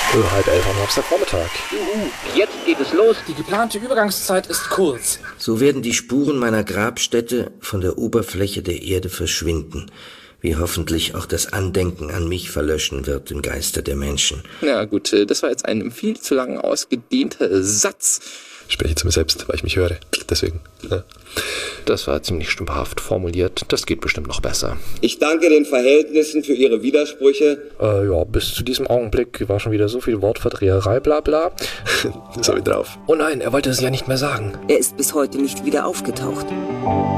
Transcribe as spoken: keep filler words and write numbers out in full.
Oh, halb elf am Samstagvormittag. Jetzt geht es los. Die geplante Übergangszeit ist kurz. So werden die Spuren meiner Grabstätte von der Oberfläche der Erde verschwinden, wie hoffentlich auch das Andenken an mich verlöschen wird im Geiste der Menschen. Ja gut, das war jetzt ein viel zu lang ausgedehnter Satz. Ich spreche zu mir selbst, weil ich mich höre. Deswegen. Ja. Das war ziemlich stümperhaft formuliert. Das geht bestimmt noch besser. Ich danke den Verhältnissen für Ihre Widersprüche. Äh, ja, bis zu diesem Augenblick war schon wieder so viel Wortverdreherei, bla bla. Das habe ich drauf. Oh nein, er wollte es ja nicht mehr sagen. Er ist bis heute nicht wieder aufgetaucht.